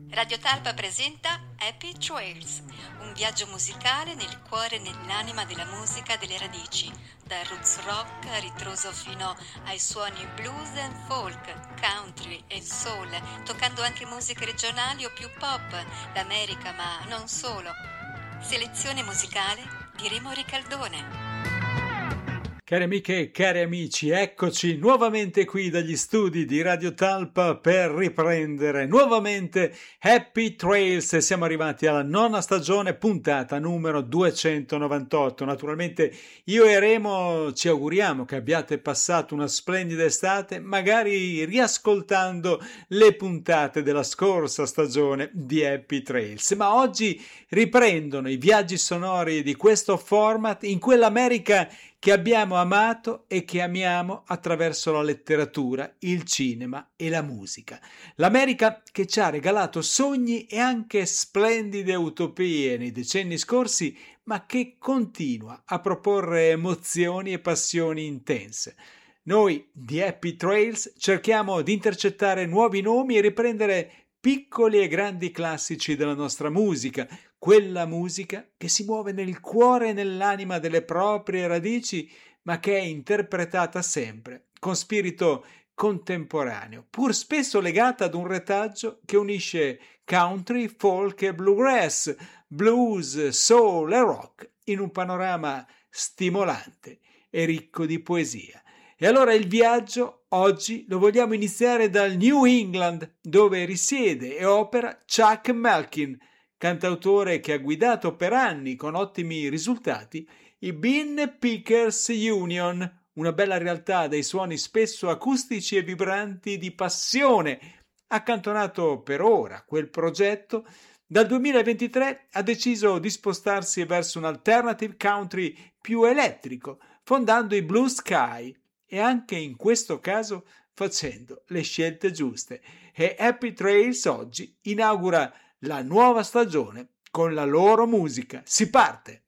Radio Talpa presenta Happy Trails, un viaggio musicale nel cuore e nell'anima della musica delle radici, dal roots rock a ritroso fino ai suoni blues and folk, country e soul, toccando anche musiche regionali o più pop, l'America ma non solo. Selezione musicale di Remo Ricaldone. Cari amiche e cari amici, eccoci nuovamente qui dagli studi di Radio Talpa per riprendere nuovamente Happy Trails. Siamo arrivati alla 9ª stagione, puntata numero 298. Naturalmente io e Remo ci auguriamo che abbiate passato una splendida estate, magari riascoltando le puntate della scorsa stagione di Happy Trails. Ma oggi riprendono i viaggi sonori di questo format in quell'America che abbiamo amato e che amiamo attraverso la letteratura, il cinema e la musica. L'America che ci ha regalato sogni e anche splendide utopie nei decenni scorsi, ma che continua a proporre emozioni e passioni intense. Noi di Happy Trails cerchiamo di intercettare nuovi nomi e riprendere piccoli e grandi classici della nostra musica, quella musica che si muove nel cuore e nell'anima delle proprie radici, ma che è interpretata sempre con spirito contemporaneo, pur spesso legata ad un retaggio che unisce country, folk e bluegrass, blues, soul e rock in un panorama stimolante e ricco di poesia. E allora il viaggio oggi lo vogliamo iniziare dal New England, dove risiede e opera Chuck Malkin, cantautore che ha guidato per anni con ottimi risultati i Bean Pickers Union, una bella realtà dai suoni spesso acustici e vibranti di passione. Accantonato per ora quel progetto, dal 2023 ha deciso di spostarsi verso un alternative country più elettrico, fondando i Blue Sky, e anche in questo caso facendo le scelte giuste. E Happy Trails oggi inaugura la nuova stagione con la loro musica. Si parte!